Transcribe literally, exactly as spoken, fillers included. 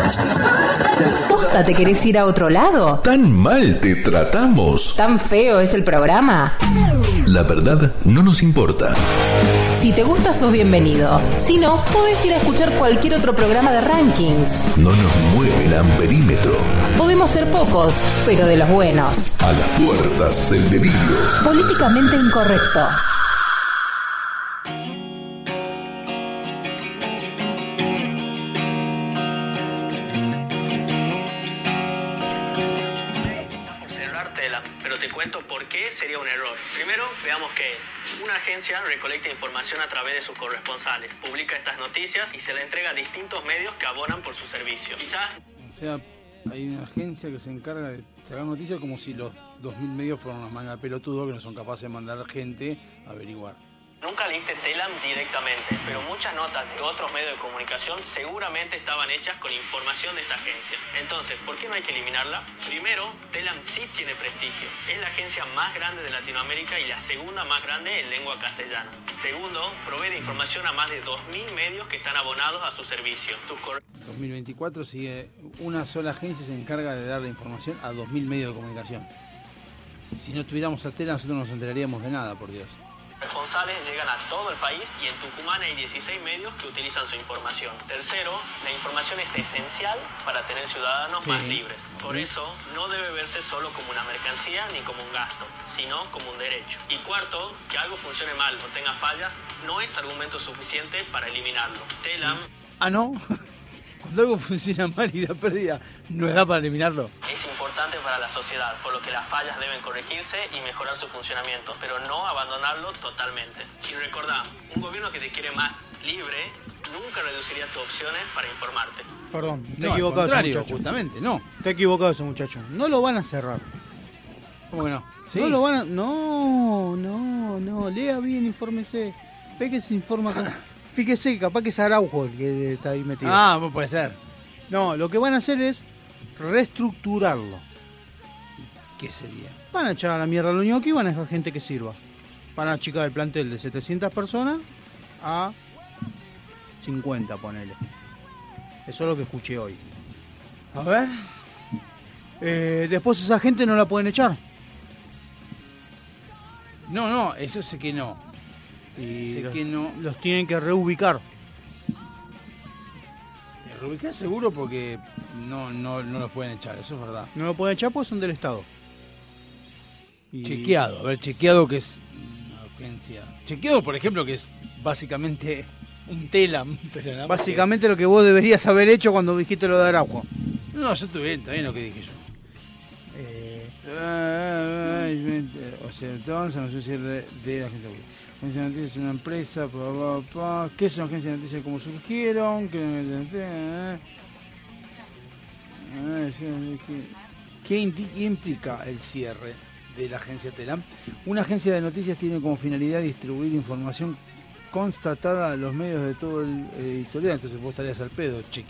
¿Posta te querés ir a otro lado? ¿Tan mal te tratamos? ¿Tan feo es el programa? La verdad no nos importa. Si te gusta, sos bienvenido. Si no, podés ir a escuchar cualquier otro programa de rankings. No nos mueve el amperímetro. Podemos ser pocos, pero de los buenos. A las puertas del delirio. Políticamente incorrecto. Pero te cuento por qué sería un error. Primero, veamos qué es. Una agencia recolecta información a través de sus corresponsales, publica estas noticias y se la entrega a distintos medios que abonan por su servicio. Quizás... O sea, hay una agencia que se encarga de sacar noticias como si los dos mil medios fueran unos mangas pelotudos que no son capaces de mandar gente a averiguar. Nunca leíste Telam directamente, pero muchas notas de otros medios de comunicación seguramente estaban hechas con información de esta agencia. Entonces, ¿por qué no hay que eliminarla? Primero, Telam sí tiene prestigio. Es la agencia más grande de Latinoamérica y la segunda más grande en lengua castellana. Segundo, provee de información a más de dos mil medios que están abonados a su servicio. Sus corre- dos mil veinticuatro sigue una sola agencia se encarga de darle información a dos mil medios de comunicación. Si no tuviéramos a Telam, nosotros no nos enteraríamos de nada, por Dios. Responsables llegan a todo el país y en Tucumán hay dieciséis medios que utilizan su información. Tercero, la información es esencial para tener ciudadanos sí. más libres. Por eso, no debe verse solo como una mercancía ni como un gasto, sino como un derecho. Y cuarto, que algo funcione mal o tenga fallas no es argumento suficiente para eliminarlo. Telam... Ah, ¿no? Cuando algo funciona mal y da pérdida, no es da para eliminarlo. Es importante para la sociedad, por lo que las fallas deben corregirse y mejorar su funcionamiento, pero no abandonarlo totalmente. Y recordá, un gobierno que te quiere más libre nunca reduciría tus opciones para informarte. Perdón, está no, equivocado ese muchacho. Justamente, no. Está equivocado ese muchacho. No lo van a cerrar. ¿Cómo que no? ¿Sí? No lo van a... No, no, no. Lea bien, infórmese. Ve que se informa con... Fíjese, capaz que es Araujo el que está ahí metido. Ah, puede ser. No, lo que van a hacer es reestructurarlo. ¿Qué sería? Van a echar a la mierda a los ñoquis y van a dejar gente que sirva. Van a achicar el plantel de setecientas personas a cincuenta, ponele. Eso es lo que escuché hoy. A ver. Eh, después esa gente no la pueden echar. No, no, eso sé que no. Y sé los, que no. los tienen que reubicar. Reubicar seguro porque no, no, no los pueden echar, eso es verdad. No lo pueden echar porque son del Estado. Y... Chequeado, a ver, chequeado que es una agencia. Chequeado, por ejemplo, que es básicamente un Telam. Pero básicamente que... lo que vos deberías haber hecho cuando dijiste lo de Araujo. No, yo estoy bien, está bien lo que dije yo. Eh... O sea, entonces no sé si es de, de la agencia pública. Agencia de noticias es una empresa, pa, pa, pa. ¿Qué es una agencia de noticias? ¿Cómo surgieron? ¿Qué, ¿Qué implica el cierre de la agencia Telam? Una agencia de noticias tiene como finalidad distribuir información constatada a los medios de todo el editorial, entonces vos estarías al pedo, chequeado.